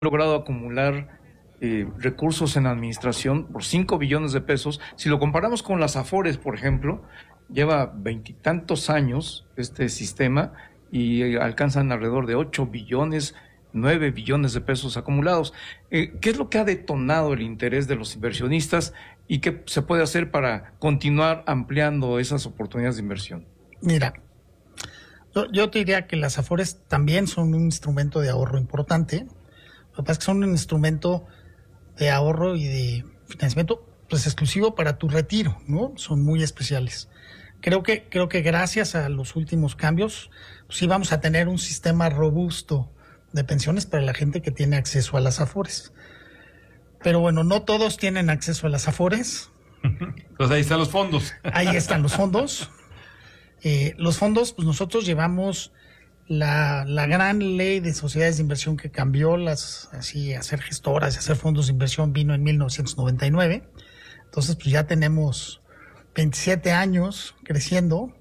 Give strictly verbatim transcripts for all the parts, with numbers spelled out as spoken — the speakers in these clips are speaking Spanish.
logrado acumular eh, recursos en administración por cinco billones de pesos. Si lo comparamos con las Afores, por ejemplo, lleva veintitantos años este sistema y eh, alcanzan alrededor de ocho billones, nueve billones de pesos acumulados. Eh, ¿Qué es lo que ha detonado el interés de los inversionistas y qué se puede hacer para continuar ampliando esas oportunidades de inversión? Mira, yo, yo te diría que las Afores también son un instrumento de ahorro importante. Lo que pasa es que son un instrumento de ahorro y de financiamiento pues exclusivo para tu retiro, ¿no? Son muy especiales. Creo que, creo que gracias a los últimos cambios, pues sí vamos a tener un sistema robusto de pensiones para la gente que tiene acceso a las Afores. Pero bueno, no todos tienen acceso a las Afores. Entonces ahí están los fondos. Ahí están los fondos. Eh, los fondos, pues nosotros llevamos la, la gran ley de sociedades de inversión que cambió las, así, hacer gestoras y hacer fondos de inversión vino en mil novecientos noventa y nueve. Entonces, pues ya tenemos veintisiete años creciendo.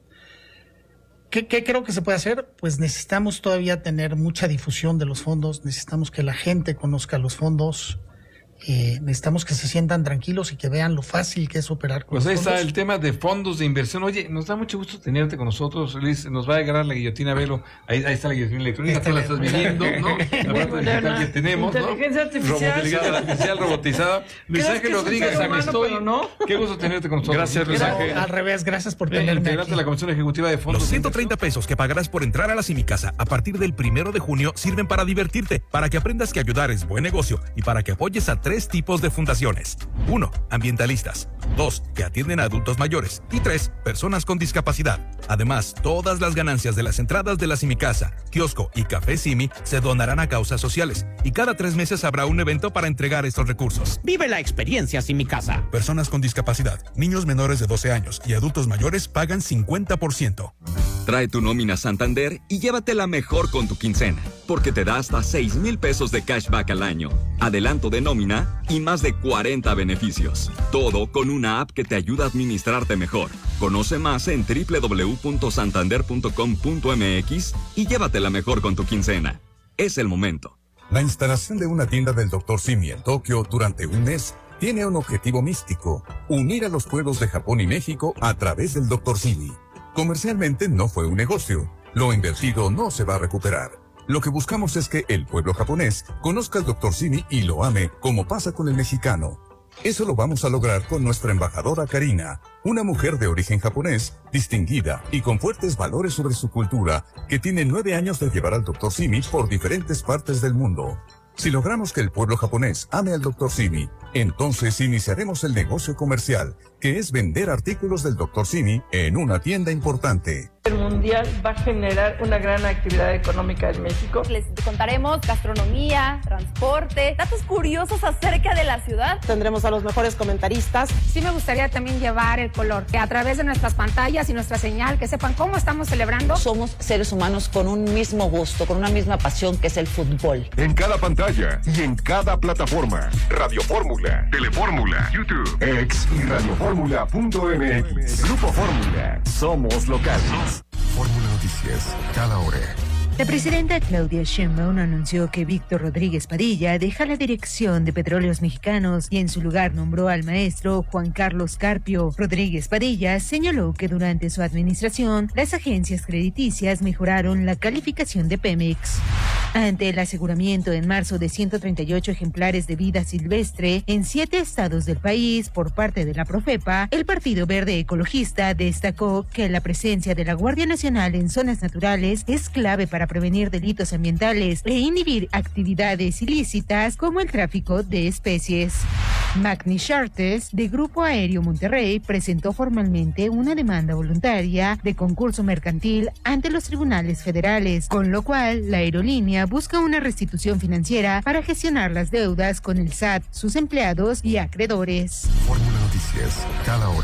¿Qué, ¿Qué creo que se puede hacer? Pues necesitamos todavía tener mucha difusión de los fondos, necesitamos que la gente conozca los fondos, eh, necesitamos que se sientan tranquilos y que vean lo fácil que es operar con Pues ahí los fondos. está el tema de fondos de inversión. Oye, nos da mucho gusto tenerte con nosotros, Luis. Nos va a agarrar la guillotina, Velo. Ahí, ahí está la guillotina electrónica, tú la estás viviendo, ¿no? La parte digital que tenemos, ¿no? Inteligencia artificial. Inteligencia artificial robotizada. Luis ¿Crees Ángel que es un Rodríguez, ser humano, Amestoy. pero no? Qué gusto tenerte con nosotros. Gracias, Luis Ángel. Al revés, gracias por Eh, tenerme integrante aquí. de la Comisión Ejecutiva de Fondos. Los de ciento treinta Inversión. pesos que pagarás por entrar a la Simicasa a partir del primero de junio sirven para divertirte, para que aprendas que ayudar es buen negocio y para que apoyes a tres tipos de fundaciones. Uno, ambientalistas. Dos, que atienden a adultos mayores. Y tres, personas con discapacidad. Además, todas las ganancias de las entradas de la Simicasa, kiosco y café Simi se donarán a causas sociales. Y cada tres meses habrá un evento para entregar estos recursos. Vive la experiencia Simicasa. Personas con discapacidad, niños menores de doce años y adultos mayores pagan cincuenta por ciento. Trae tu nómina Santander y llévatela mejor con tu quincena, porque te da hasta seis mil pesos de cashback al año, adelanto de nómina y más de cuarenta beneficios. Todo con una app que te ayuda a administrarte mejor. Conoce más en doble u doble u doble u punto santander punto com punto m x y llévatela mejor con tu quincena. Es el momento. La instalación de una tienda del doctor Simi en Tokio durante un mes tiene un objetivo místico: unir a los pueblos de Japón y México a través del doctor Simi. Comercialmente no fue un negocio. Lo invertido no se va a recuperar. Lo que buscamos es que el pueblo japonés conozca al doctor Simi y lo ame, como pasa con el mexicano. Eso lo vamos a lograr con nuestra embajadora Karina, una mujer de origen japonés, distinguida y con fuertes valores sobre su cultura, que tiene nueve años de llevar al doctor Simi por diferentes partes del mundo. Si logramos que el pueblo japonés ame al doctor Simi, entonces iniciaremos el negocio comercial, que es vender artículos del doctor Simi en una tienda importante. El mundial va a generar una gran actividad económica en México. Les contaremos gastronomía, transporte, datos curiosos acerca de la ciudad. Tendremos a los mejores comentaristas. Sí me gustaría también llevar el color, que a través de nuestras pantallas y nuestra señal, que sepan cómo estamos celebrando. Somos seres humanos con un mismo gusto, con una misma pasión, que es el fútbol. En cada pantalla y en cada plataforma. Radio Fórmula, Telefórmula, YouTube, X y radiofórmula punto m x. Grupo Fórmula. Somos locales. Fórmula Noticias, cada hora. La presidenta Claudia Sheinbaum anunció que Víctor Rodríguez Padilla deja la dirección de Petróleos Mexicanos y en su lugar nombró al maestro Juan Carlos Carpio. Rodríguez Padilla señaló que durante su administración las agencias crediticias mejoraron la calificación de Pemex. Ante el aseguramiento en marzo de ciento treinta y ocho ejemplares de vida silvestre en siete estados del país por parte de la Profepa, el Partido Verde Ecologista destacó que la presencia de la Guardia Nacional en zonas naturales es clave para prevenir delitos ambientales e inhibir actividades ilícitas como el tráfico de especies. Magni Charters, de Grupo Aéreo Monterrey, presentó formalmente una demanda voluntaria de concurso mercantil ante los tribunales federales, con lo cual la aerolínea busca una restitución financiera para gestionar las deudas con el S A T, sus empleados y acreedores. Fórmula Noticias, cada hora.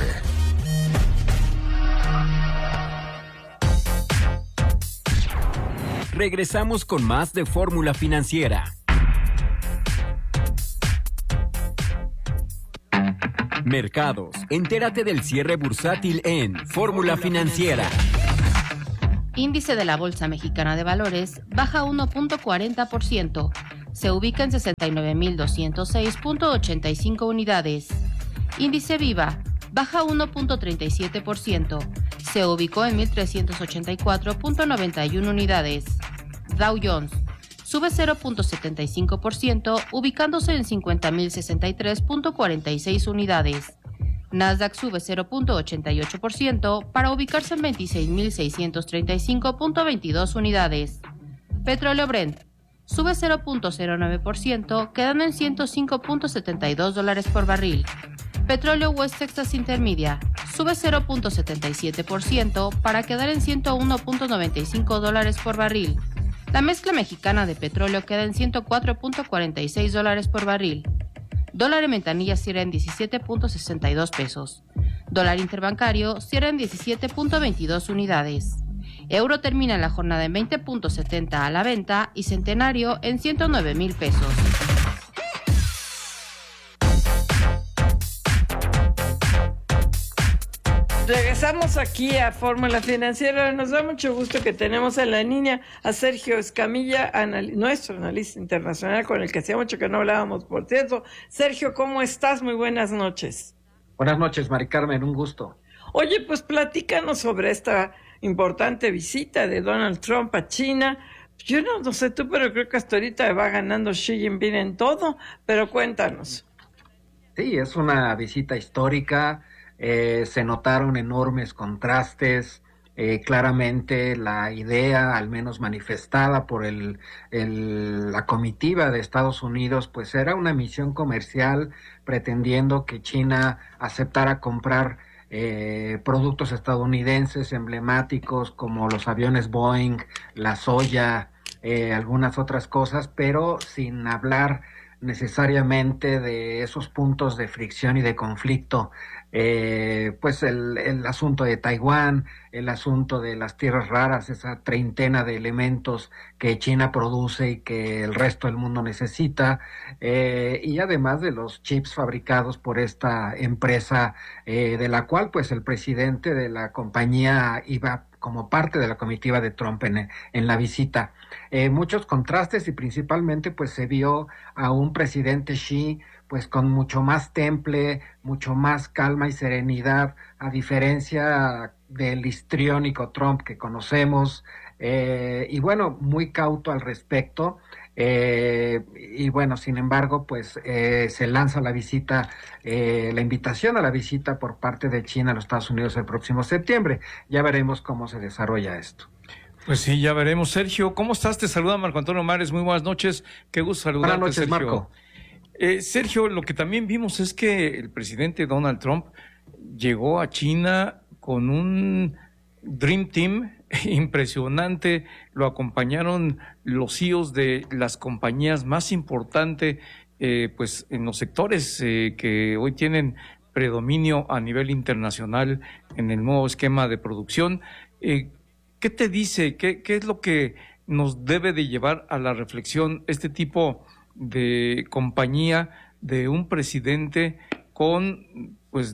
Regresamos con más de Fórmula Financiera. Mercados. Entérate del cierre bursátil en Fórmula Financiera. Índice de la Bolsa Mexicana de Valores baja uno punto cuarenta por ciento. se ubica en sesenta y nueve mil doscientos seis punto ochenta y cinco unidades. Índice Viva baja uno punto treinta y siete por ciento, se ubicó en mil trescientos ochenta y cuatro punto noventa y uno unidades. Dow Jones sube cero punto setenta y cinco por ciento, ubicándose en cincuenta mil sesenta y tres punto cuarenta y seis unidades. Nasdaq sube cero punto ochenta y ocho por ciento para ubicarse en veintiséis mil seiscientos treinta y cinco punto veintidós unidades. Petróleo Brent sube cero punto cero nueve por ciento, quedando en ciento cinco punto setenta y dos dólares por barril. Petróleo West Texas Intermedia sube cero punto setenta y siete por ciento para quedar en ciento uno punto noventa y cinco dólares por barril. La mezcla mexicana de petróleo queda en ciento cuatro punto cuarenta y seis dólares por barril. Dólar en ventanilla cierra en diecisiete punto sesenta y dos pesos. Dólar interbancario cierra en diecisiete punto veintidós unidades. Euro termina la jornada en veinte punto setenta a la venta y centenario en ciento nueve mil pesos. Regresamos aquí a Fórmula Financiera. Nos da mucho gusto que tenemos en la línea a Sergio Escamilla, anal- nuestro analista internacional, con el que hacía mucho que no hablábamos, por cierto. Sergio, ¿cómo estás? Muy buenas noches. Buenas noches, Mari Carmen, un gusto. Oye, pues platícanos sobre esta importante visita de Donald Trump a China. Yo no, no sé tú, pero creo que hasta ahorita va ganando Xi Jinping en todo, pero cuéntanos. Sí, es una visita histórica. Eh, se notaron enormes contrastes, eh, claramente la idea, al menos manifestada por el, el, la comitiva de Estados Unidos, pues era una misión comercial pretendiendo que China aceptara comprar eh, productos estadounidenses emblemáticos como los aviones Boeing, la soya, eh, algunas otras cosas, pero sin hablar necesariamente de esos puntos de fricción y de conflicto. Eh, pues el, el asunto de Taiwán, el asunto de las tierras raras, esa treintena de elementos que China produce y que el resto del mundo necesita, eh, y además de los chips fabricados por esta empresa, eh, de la cual pues el presidente de la compañía iba como parte de la comitiva de Trump en, en la visita. Eh, muchos contrastes y principalmente pues se vio a un presidente Xi pues con mucho más temple, mucho más calma y serenidad, a diferencia del histriónico Trump que conocemos, eh, y bueno, muy cauto al respecto. Eh, y bueno, sin embargo, pues eh, se lanza la visita, eh, la invitación a la visita por parte de China a los Estados Unidos el próximo septiembre. Ya veremos cómo se desarrolla esto. Pues sí, ya veremos. Sergio, ¿cómo estás? Te saluda Marco Antonio Mares. Muy buenas noches. Qué gusto saludarte, buenas noches, Sergio. Marco. Eh, Sergio, lo que también vimos es que el presidente Donald Trump llegó a China con un Dream Team impresionante. Lo acompañaron los C E Os de las compañías más importantes, eh, pues en los sectores eh, que hoy tienen predominio a nivel internacional en el nuevo esquema de producción. Eh, ¿Qué te dice? ¿Qué, qué es lo que nos debe de llevar a la reflexión este tipo de compañía de un presidente con, pues,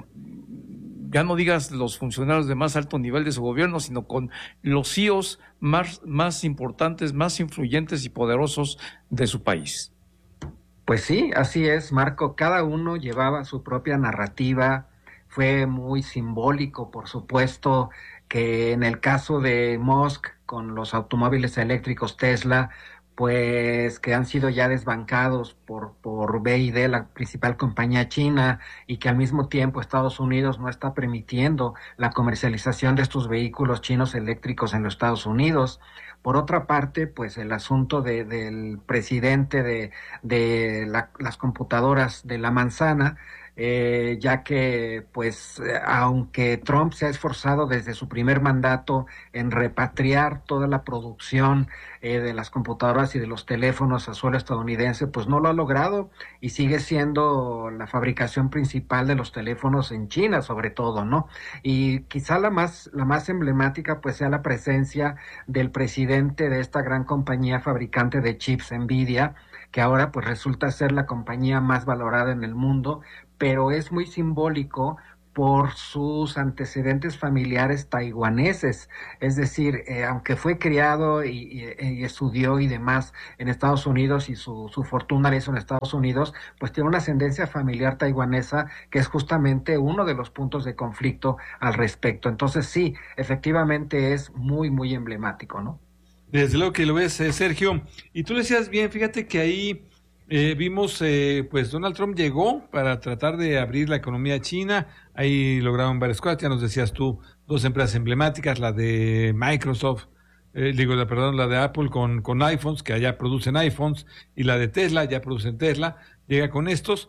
ya no digas los funcionarios de más alto nivel de su gobierno, sino con los C E Os más, más importantes, más influyentes y poderosos de su país? Pues sí, así es, Marco. Cada uno llevaba su propia narrativa. Fue muy simbólico, por supuesto, que en el caso de Musk con los automóviles eléctricos Tesla, pues que han sido ya desbancados por, por B Y D, la principal compañía china, y que al mismo tiempo Estados Unidos no está permitiendo la comercialización de estos vehículos chinos eléctricos en los Estados Unidos. Por otra parte, pues el asunto de, del presidente de, de la, las computadoras de la manzana, Eh, ya que pues eh, aunque Trump se ha esforzado desde su primer mandato en repatriar toda la producción eh, de las computadoras y de los teléfonos a suelo estadounidense, pues no lo ha logrado y sigue siendo la fabricación principal de los teléfonos en China, sobre todo, ¿no? Y quizá la más, la más emblemática pues sea la presencia del presidente de esta gran compañía fabricante de chips, Nvidia, que ahora pues resulta ser la compañía más valorada en el mundo, pero es muy simbólico por sus antecedentes familiares taiwaneses, es decir, eh, aunque fue criado y, y, y estudió y demás en Estados Unidos y su, su fortuna la hizo en Estados Unidos, pues tiene una ascendencia familiar taiwanesa que es justamente uno de los puntos de conflicto al respecto. Entonces sí, efectivamente es muy, muy emblemático, ¿no? Desde luego que lo ves, eh, Sergio. Y tú le decías bien, fíjate que ahí eh, vimos, eh, pues Donald Trump llegó para tratar de abrir la economía china. Ahí lograron varias cosas, ya nos decías tú, dos empresas emblemáticas, la de Microsoft, eh, digo, la, perdón, la de Apple con, con iPhones, que allá producen iPhones, y la de Tesla, ya producen Tesla, llega con estos.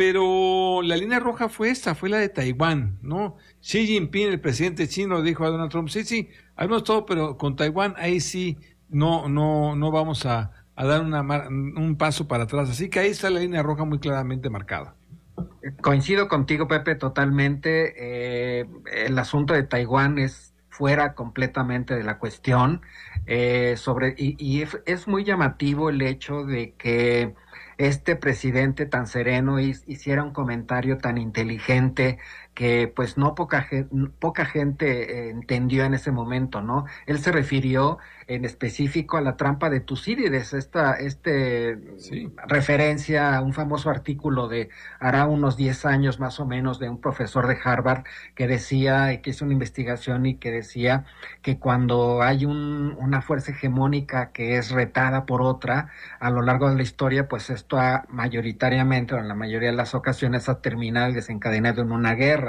Pero la línea roja fue esta, fue la de Taiwán, ¿no? Xi Jinping, el presidente chino, dijo a Donald Trump, sí, sí, hablamos todo, pero con Taiwán ahí sí no no no vamos a, a dar una, un paso para atrás. Así que ahí está la línea roja muy claramente marcada. Coincido contigo, Pepe, totalmente. Eh, el asunto de Taiwán es fuera completamente de la cuestión. Eh, sobre y, y es muy llamativo el hecho de que este presidente tan sereno hiciera un comentario tan inteligente que pues no poca gente, poca gente eh, entendió en ese momento, ¿no? Él se refirió en específico a la trampa de Tucídides, esta este sí. referencia a un famoso artículo de hará unos diez años más o menos de un profesor de Harvard que decía, que hizo una investigación y que decía que cuando hay un, una fuerza hegemónica que es retada por otra a lo largo de la historia, pues esto ha mayoritariamente o en la mayoría de las ocasiones ha terminado y desencadenado en una guerra.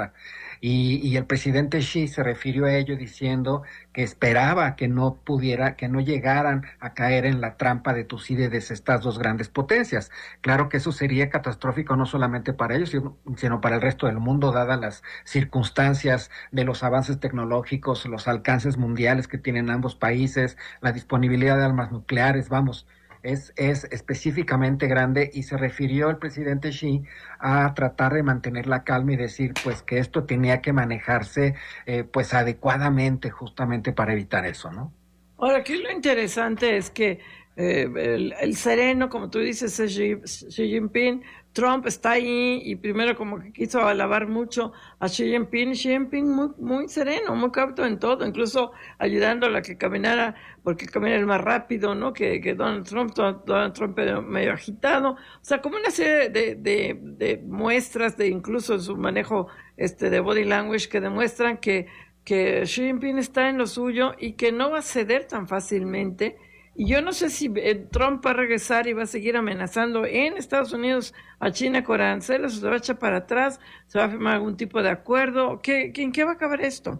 Y, y el presidente Xi se refirió a ello diciendo que esperaba que no pudiera, que no llegaran a caer en la trampa de Tucídides estas dos grandes potencias. Claro que eso sería catastrófico no solamente para ellos, sino, sino para el resto del mundo, dadas las circunstancias de los avances tecnológicos, los alcances mundiales que tienen ambos países, la disponibilidad de armas nucleares, vamos. Es, es específicamente grande y se refirió el presidente Xi a tratar de mantener la calma y decir pues que esto tenía que manejarse eh, pues adecuadamente justamente para evitar eso, ¿no? Ahora, aquí lo interesante es que eh, el, el sereno, como tú dices, es Xi, Xi Jinping. Trump está ahí y primero como que quiso alabar mucho a Xi Jinping. Xi Jinping muy, muy sereno, muy cauto en todo, incluso ayudándola a que caminara, porque camina el más rápido, ¿no? Que, que Donald Trump, Donald Trump medio agitado. O sea, como una serie de, de, de muestras de incluso su manejo este de body language que demuestran que, que Xi Jinping está en lo suyo y que no va a ceder tan fácilmente. Y yo no sé si Trump va a regresar y va a seguir amenazando en Estados Unidos a China con aranceles, o se va a echar para atrás, se va a firmar algún tipo de acuerdo. ¿Qué, ¿En qué va a acabar esto?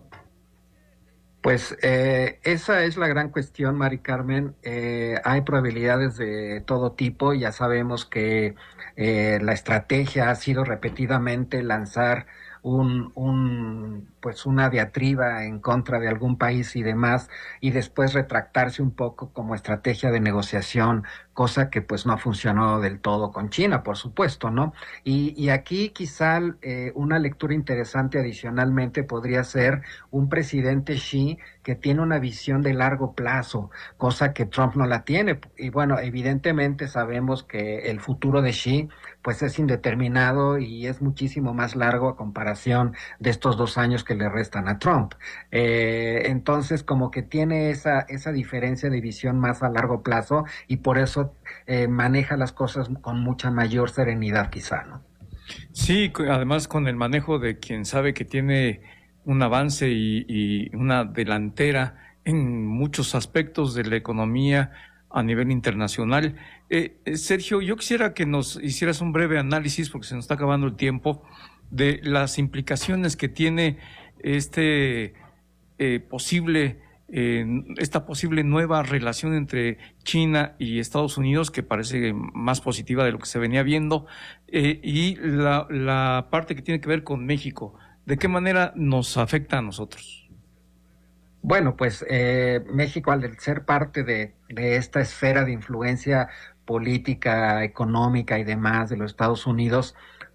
Pues eh, esa es la gran cuestión, Mari Carmen. Eh, hay probabilidades de todo tipo. Ya sabemos que eh, la estrategia ha sido repetidamente lanzar un, un pues una diatriba en contra de algún país y demás, y después retractarse un poco como estrategia de negociación, cosa que pues no funcionó del todo con China, por supuesto, ¿no? Y, y aquí quizá eh, una lectura interesante adicionalmente podría ser un presidente Xi que tiene una visión de largo plazo, cosa que Trump no la tiene. Y bueno, evidentemente sabemos que el futuro de Xi pues es indeterminado y es muchísimo más largo a comparación de estos dos años que le restan a Trump. Eh, entonces como que tiene esa, esa diferencia de visión más a largo plazo y por eso eh, maneja las cosas con mucha mayor serenidad quizá, ¿no? Sí, además con el manejo de quien sabe que tiene un avance y, y una delantera en muchos aspectos de la economía a nivel internacional. Eh, Sergio, yo quisiera que nos hicieras un breve análisis, porque se nos está acabando el tiempo, de las implicaciones que tiene este eh, posible, eh, esta posible nueva relación entre China y Estados Unidos, que parece más positiva de lo que se venía viendo, eh, y la, la parte que tiene que ver con México. ¿De qué manera nos afecta a nosotros? Bueno, pues eh, México, al ser parte de, de esta esfera de influencia política, económica y demás de los Estados Unidos,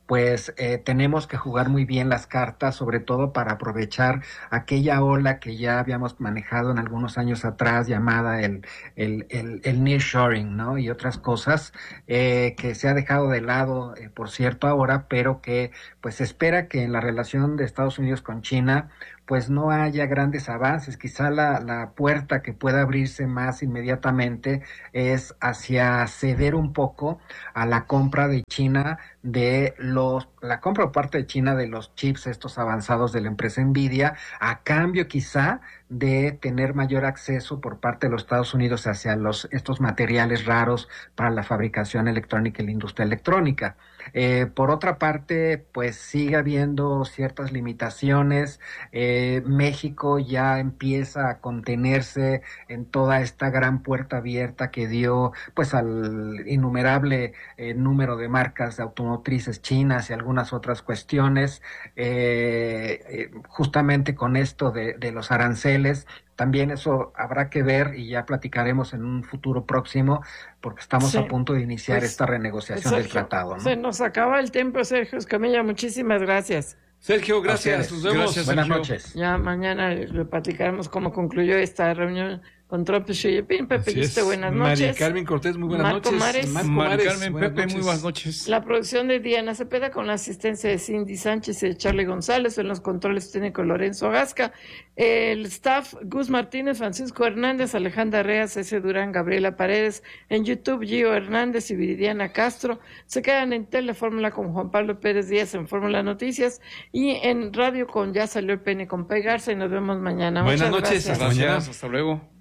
pues eh, tenemos que jugar muy bien las cartas, sobre todo para aprovechar aquella ola que ya habíamos manejado en algunos años atrás, llamada el, el, el, el nearshoring, ¿no? Y otras cosas eh, que se ha dejado de lado, eh, por cierto, ahora, pero que pues se espera que en la relación de Estados Unidos con China pues no haya grandes avances. Quizá la, la puerta que pueda abrirse más inmediatamente es hacia ceder un poco a la compra de China de los, la compra por parte de China de los chips estos avanzados de la empresa Nvidia, a cambio quizá de tener mayor acceso por parte de los Estados Unidos hacia los estos materiales raros para la fabricación electrónica y la industria electrónica. Eh, por otra parte, pues sigue habiendo ciertas limitaciones. Eh, México ya empieza a contenerse en toda esta gran puerta abierta que dio pues al innumerable eh, número de marcas automotrices chinas y algunas otras cuestiones. Eh, eh, justamente con esto de, de los aranceles, también eso habrá que ver y ya platicaremos en un futuro próximo, porque estamos Sí, a punto de iniciar pues, esta renegociación Sergio, del tratado, ¿no? Se nos acaba el tiempo, Sergio Escamilla. Muchísimas gracias. Sergio, gracias. Nos vemos. Gracias, Buenas Sergio. noches. Ya mañana le platicaremos cómo concluyó esta reunión con Trump y Xi Jinping. Pepe Liste, buenas noches. María Carmen Cortés, muy buenas Marco noches. Mares. Marco María Mares, Carmen, buenas Pepe, noches. muy buenas noches. La producción de Diana Cepeda con la asistencia de Cindy Sánchez y de Charlie González, en los controles técnicos Lorenzo Gasca, el staff Gus Martínez, Francisco Hernández, Alejandra Reas, S. Durán, Gabriela Paredes, en YouTube Gio Hernández y Viridiana Castro. Se quedan en Telefórmula con Juan Pablo Pérez Díaz en Fórmula Noticias y en radio con Ya Salió el Pene con Pei Garza, y nos vemos mañana. Buenas Muchas noches, gracias. hasta mañana. Gracias, hasta luego.